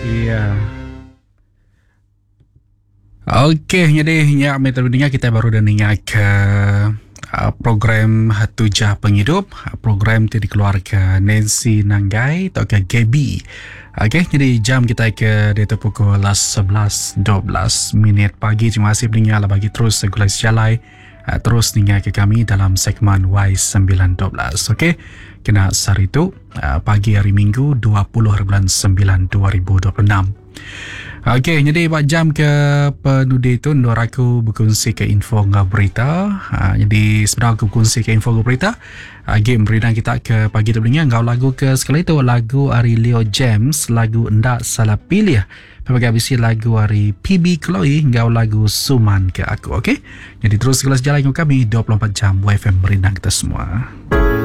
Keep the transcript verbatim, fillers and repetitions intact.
Iya. Okey, jadi nya metode dengar kita baru dah dengar ke uh, program Tujah Penghidup, uh, program tu dikeluarkan Nancy Nanggai atau ke Gaby. Okey, jadi jam kita ke dia tu pukul sebelas dua belas minit pagi. Terima kasih pendengar lah bagi terus segulai sejalai. Uh, terus dengar ke kami dalam segmen Y sembilan dua belas. Okey, kena hari itu uh, pagi hari Minggu dua puluh bulan sembilan dua ribu dua puluh enam. Okey, jadi buat jam ke penudi tu Nur aku berkongsi ke info ngau berita. Ha, jadi sebenarnya aku berkongsi ke info ngau berita. Ha, game berita kita ke pagi tu dengar ngau lagu ke sekali tu lagu hari Leo James, lagu Ndak Salah Pilih. Pelbagai habisi lagu hari P B Chloe ngau lagu Suman ke aku. Okey. Jadi terus kelas jalan dengan kami dua puluh empat jam Y F M berita kita semua.